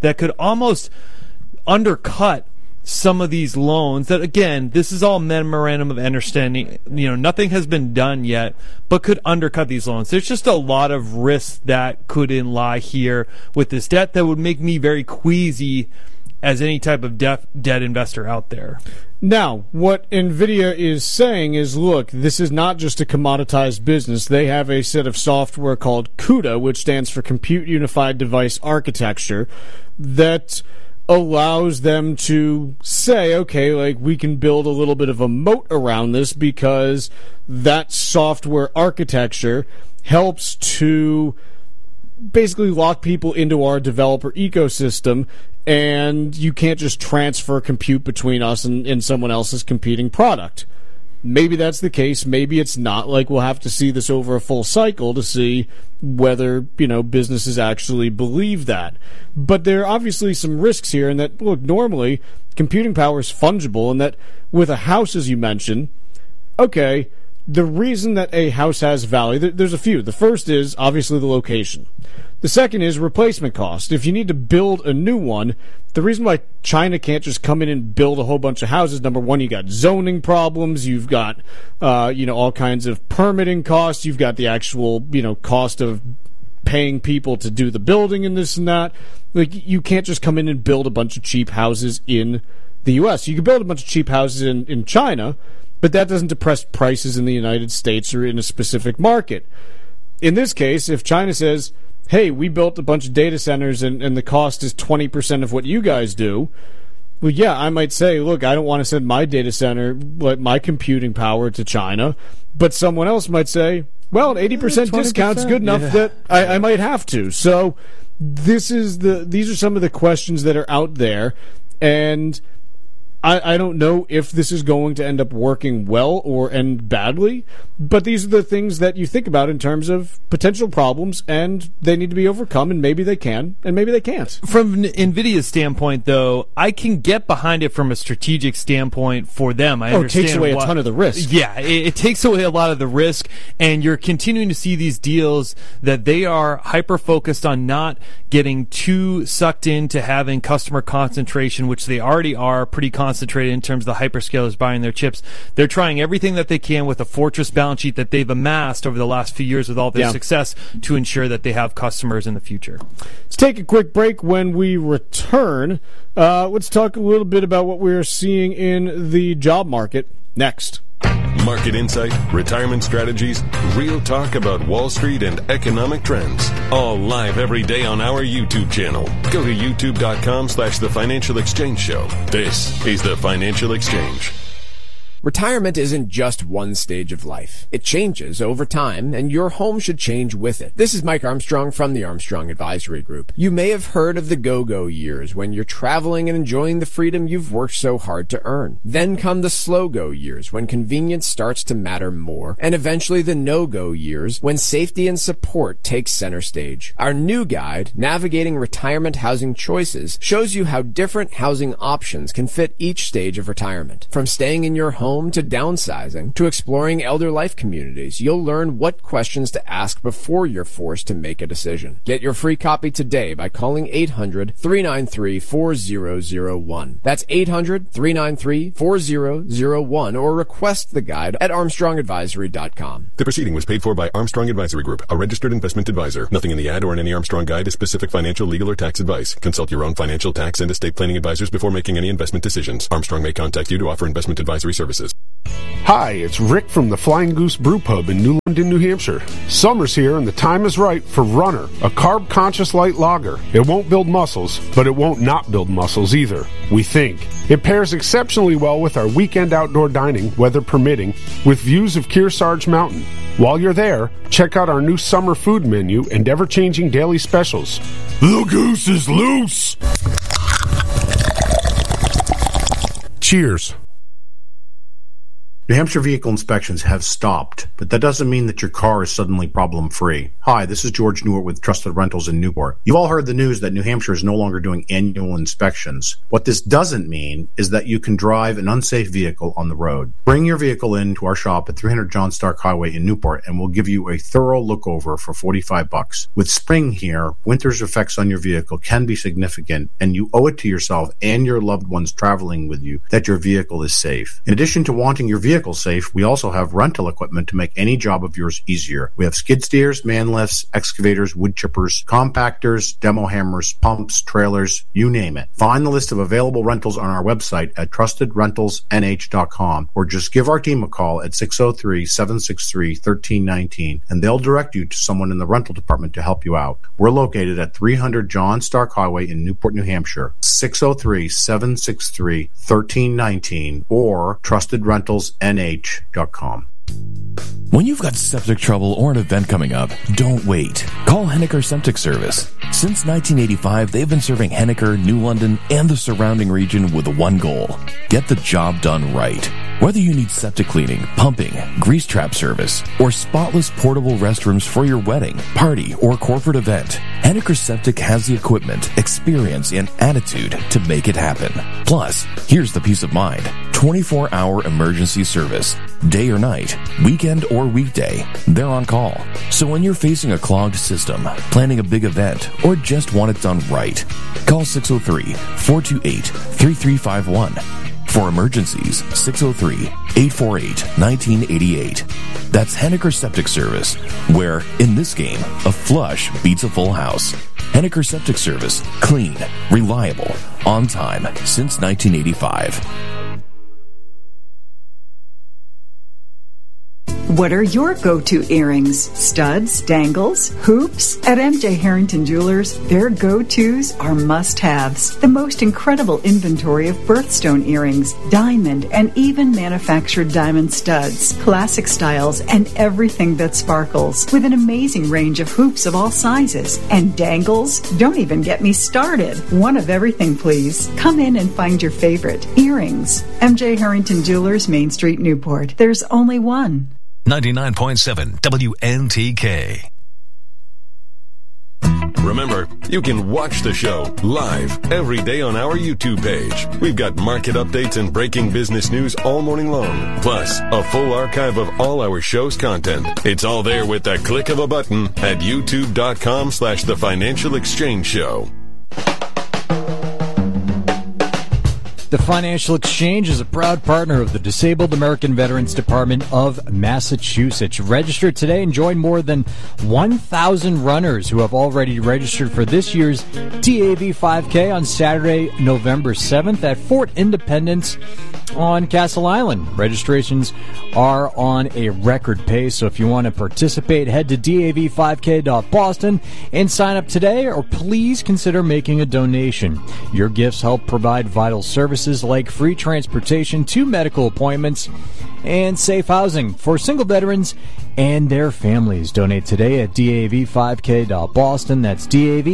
that could almost undercut some of these loans that, again, this is all memorandum of understanding. Nothing has been done yet, but could undercut these loans. There's just a lot of risks that could lie here with this debt that would make me very queasy as any type of debt investor out there. Now, what NVIDIA is saying is, look, this is not just a commoditized business. They have a set of software called CUDA, which stands for Compute Unified Device Architecture, that allows them to say, okay, like, we can build a little bit of a moat around this because that software architecture helps to basically lock people into our developer ecosystem, and you can't just transfer compute between us and someone else's competing product. Maybe that's the case. Maybe it's not. Like, we'll have to see this over a full cycle to see whether, businesses actually believe that. But there are obviously some risks here, and that, look, normally computing power is fungible, and that with a house, as you mentioned, okay, the reason that a house has value, there's a few. The first is obviously the location. The second is replacement cost. If you need to build a new one, the reason why China can't just come in and build a whole bunch of houses, number one, you got zoning problems, you've got all kinds of permitting costs, you've got the actual cost of paying people to do the building and this and that. Like, you can't just come in and build a bunch of cheap houses in the U.S. You can build a bunch of cheap houses in China, but that doesn't depress prices in the United States or in a specific market. In this case, if China says, hey, we built a bunch of data centers and the cost is 20% of what you guys do, well, yeah, I might say, look, I don't want to send my data center, my computing power to China, but someone else might say, well, an 80% discount's good enough that I might have to. So these are some of the questions that are out there, and I don't know if this is going to end up working well or end badly, but these are the things that you think about in terms of potential problems, and they need to be overcome, and maybe they can, and maybe they can't. From NVIDIA's standpoint, though, I can get behind it from a strategic standpoint for them. I understand it takes away a ton of the risk. Yeah, it takes away a lot of the risk, and you're continuing to see these deals that they are hyper-focused on not getting too sucked into having customer concentration, which they already are pretty concentrated in terms of the hyperscalers buying their chips. They're trying everything that they can with a fortress balance sheet that they've amassed over the last few years with all their success to ensure that they have customers in the future. Let's take a quick break. When we return, let's talk a little bit about what we're seeing in the job market next. Market insight, retirement strategies, real talk about Wall Street and economic trends. All live every day on our YouTube channel. Go to youtube.com/The Financial Exchange Show. This is The Financial Exchange. Retirement isn't just one stage of life. It changes over time, and your home should change with it. This is Mike Armstrong from the Armstrong Advisory Group. You may have heard of the go-go years when you're traveling and enjoying the freedom you've worked so hard to earn. Then come the slow-go years when convenience starts to matter more, and eventually the no-go years when safety and support take center stage. Our new guide, Navigating Retirement Housing Choices, shows you how different housing options can fit each stage of retirement. From staying in your home to downsizing to exploring elder life communities, you'll learn what questions to ask before you're forced to make a decision. Get your free copy today by calling 800-393-4001. That's 800-393-4001, or request the guide at ArmstrongAdvisory.com. The proceeding was paid for by Armstrong Advisory Group, a registered investment advisor. Nothing in the ad or in any Armstrong guide is specific financial, legal, or tax advice. Consult your own financial, tax, and estate planning advisors before making any investment decisions. Armstrong may contact you to offer investment advisory services. Hi, it's Rick from the Flying Goose Brew Pub in New London, New Hampshire. Summer's here and the time is right for Runner, a carb-conscious light lager. It won't build muscles, but it won't not build muscles either, we think. It pairs exceptionally well with our weekend outdoor dining, weather permitting, with views of Kearsarge Mountain. While you're there, check out our new summer food menu and ever-changing daily specials. The goose is loose! Cheers. New Hampshire vehicle inspections have stopped, but that doesn't mean that your car is suddenly problem-free. Hi, this is George Newart with Trusted Rentals in Newport. You've all heard the news that New Hampshire is no longer doing annual inspections. What this doesn't mean is that you can drive an unsafe vehicle on the road. Bring your vehicle into our shop at 300 John Stark Highway in Newport, and we'll give you a thorough look over for $45. With spring here, winter's effects on your vehicle can be significant, and you owe it to yourself and your loved ones traveling with you that your vehicle is safe. In addition to wanting your vehicle safe, we also have rental equipment to make any job of yours easier. We have skid steers, man lifts, excavators, wood chippers, compactors, demo hammers, pumps, trailers, you name it. Find the list of available rentals on our website at trustedrentalsnh.com, or just give our team a call at 603-763-1319 and they'll direct you to someone in the rental department to help you out. We're located at 300 John Stark Highway in Newport, New Hampshire, 603-763-1319 or trustedrentalsnh.com. When you've got septic trouble or an event coming up, don't wait. Call Henniker Septic Service. Since 1985, they've been serving Henniker, New London, and the surrounding region with one goal: get the job done right. Whether you need septic cleaning, pumping, grease trap service, or spotless portable restrooms for your wedding, party, or corporate event, Henniker Septic has the equipment, experience, and attitude to make it happen. Plus, here's the peace of mind: 24-hour emergency service. Day or night, weekend or weekday, they're on call. So when you're facing a clogged system, planning a big event, or just want it done right, call 603-428-3351. For emergencies, 603-848-1988. That's Henniker Septic Service, where, in this game, a flush beats a full house. Henniker Septic Service. Clean, reliable, on time, since 1985. What are your go-to earrings? Studs, dangles, hoops? At MJ Harrington Jewelers, their go-tos are must-haves. The most incredible inventory of birthstone earrings, diamond, and even manufactured diamond studs, classic styles, and everything that sparkles, with an amazing range of hoops of all sizes. And dangles? Don't even get me started. One of everything, please. Come in and find your favorite. Earrings. MJ Harrington Jewelers, Main Street, Newport. There's only one. 99.7 WNTK. Remember, you can watch the show live every day on our YouTube page. We've got market updates and breaking business news all morning long, plus a full archive of all our show's content. It's all there with the click of a button at youtube.com/The Financial Exchange Show. The Financial Exchange is a proud partner of the Disabled American Veterans Department of Massachusetts. Register today and join more than 1,000 runners who have already registered for this year's DAV 5K on Saturday, November 7th at Fort Independence on Castle Island. Registrations are on a record pace, so if you want to participate, head to dav5k.boston and sign up today, or please consider making a donation. Your gifts help provide vital services like free transportation to medical appointments and safe housing for single veterans and their families. Donate today at dav5k.boston. That's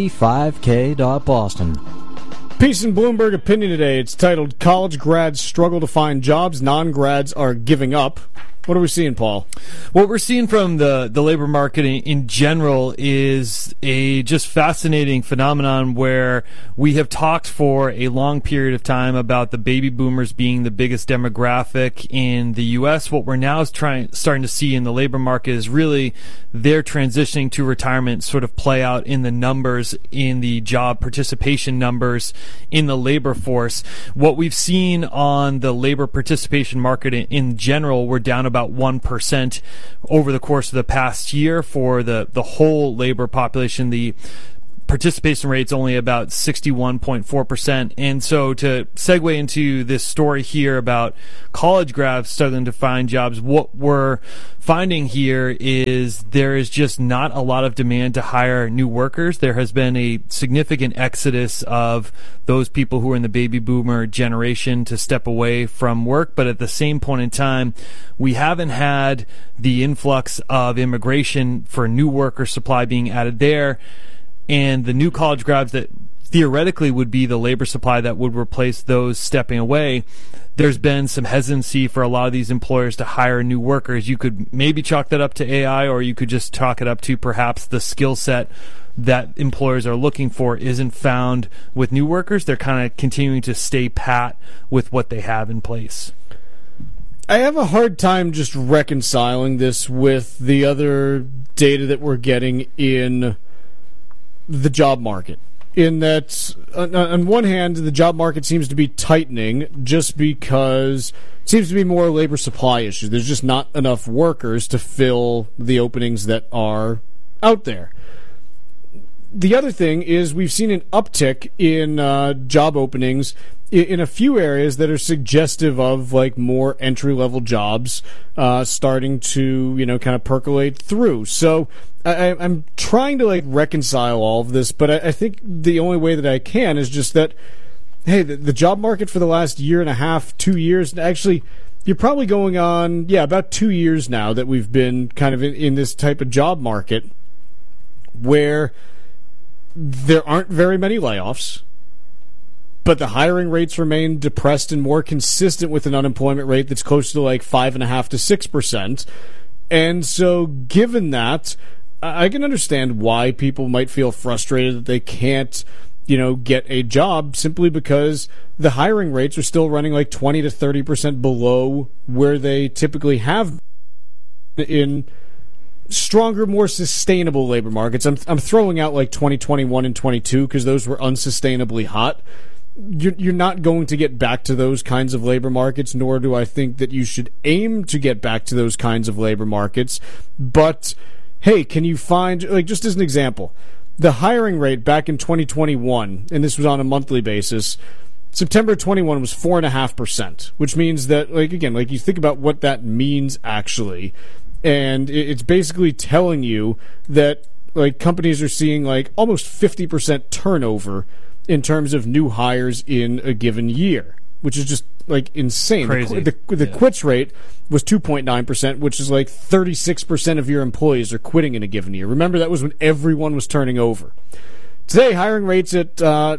dav5k.boston. Piece in Bloomberg Opinion today. It's titled, College Grads Struggle to Find Jobs, Non-Grads Are Giving Up. What are we seeing, Paul? What we're seeing from the labor market in general is a just fascinating phenomenon where we have talked for a long period of time about the baby boomers being the biggest demographic in the U.S. What we're now starting to see in the labor market is really their transitioning to retirement sort of play out in the numbers, in the job participation numbers in the labor force. What we've seen on the labor participation market in general, we're down about 1% over the course of the past year for the whole labor population. The participation rate's only about 61.4%. And so to segue into this story here about college grads struggling to find jobs, what we're finding here is there is just not a lot of demand to hire new workers. There has been a significant exodus of those people who are in the baby boomer generation to step away from work, but at the same point in time, we haven't had the influx of immigration for new worker supply being added there. And the new college grads that theoretically would be the labor supply that would replace those stepping away, there's been some hesitancy for a lot of these employers to hire new workers. You could maybe chalk that up to AI, or you could just chalk it up to perhaps the skill set that employers are looking for isn't found with new workers. They're kind of continuing to stay pat with what they have in place. I have a hard time just reconciling this with the other data that we're getting in the job market. In that, on one hand, the job market seems to be tightening just because it seems to be more labor supply issues. There's just not enough workers to fill the openings that are out there. The other thing is we've seen an uptick in job openings in a few areas that are suggestive of like more entry-level jobs starting to, kind of percolate through. So I'm trying to like reconcile all of this, but I think the only way that I can is just that, hey, the job market for the last year and a half, 2 years, actually, you're probably going on, about 2 years now that we've been kind of in this type of job market where there aren't very many layoffs, but the hiring rates remain depressed and more consistent with an unemployment rate that's close to like 5.5% to 6%. And so given that, I can understand why people might feel frustrated that they can't, get a job simply because the hiring rates are still running like 20 to 30% below where they typically have in stronger, more sustainable labor markets. I'm throwing out like 2021 and 22 because those were unsustainably hot. You're not going to get back to those kinds of labor markets, nor do I think that you should aim to get back to those kinds of labor markets. But, hey, can you find, like, just as an example, the hiring rate back in 2021, and this was on a monthly basis, September 21 was 4.5%, which means that, like, again, like, you think about what that means actually, and it's basically telling you that, like, companies are seeing, like, almost 50% turnover in terms of new hires in a given year, which is just like insane. Crazy. The quits rate was 2.9%, which is like 36% of your employees are quitting in a given year. Remember, that was when everyone was turning over. Today, hiring rate's at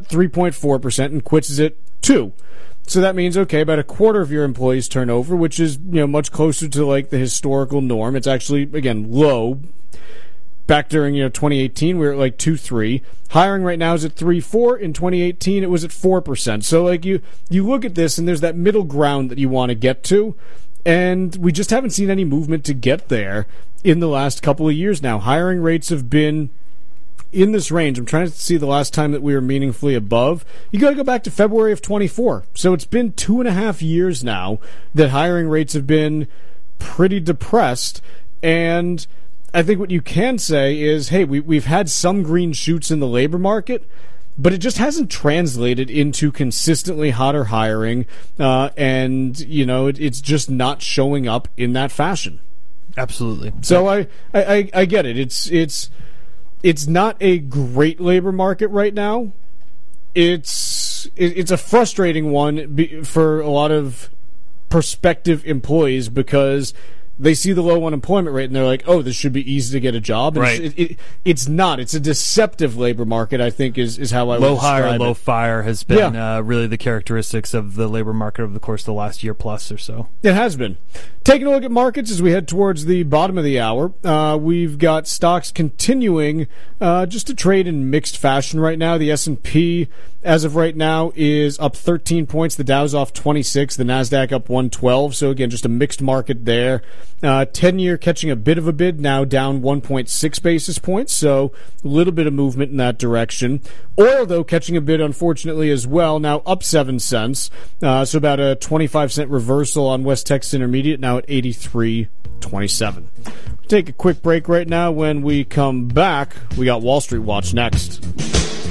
3.4% and quits is at 2%. So that means, okay, about a quarter of your employees turn over, which is much closer to like the historical norm. It's actually, again, low. Back during 2018, we were at like 2.3. Hiring right now is at 3.4. In 2018, it was at 4%. So like you look at this, and there's that middle ground that you want to get to, and we just haven't seen any movement to get there in the last couple of years now. Hiring rates have been in this range. I'm trying to see the last time that we were meaningfully above. You got to go back to February of 24. So it's been 2.5 years now that hiring rates have been pretty depressed, and I think what you can say is, hey, we've had some green shoots in the labor market, but it just hasn't translated into consistently hotter hiring, and it's just not showing up in that fashion. Absolutely. So I get it. It's not a great labor market right now. It's a frustrating one for a lot of prospective employees because they see the low unemployment rate and they're like, oh, this should be easy to get a job. And right. It's not. It's a deceptive labor market, I think, is how I would describe it. Low hire, low fire has been really the characteristics of the labor market over the course of the last year plus or so. It has been. Taking a look at markets as we head towards the bottom of the hour, we've got stocks continuing just to trade in mixed fashion right now. The S&P, as of right now, is up 13 points. The Dow's off 26. The NASDAQ up 112. So, again, just a mixed market there. 10-year catching a bit of a bid, now down 1.6 basis points. So, a little bit of movement in that direction. Oil, though, catching a bid, unfortunately, as well. Now up 7 cents. So, about a 25-cent reversal on West Texas Intermediate, now at 83.27. Take a quick break right now. When we come back, we got Wall Street Watch next.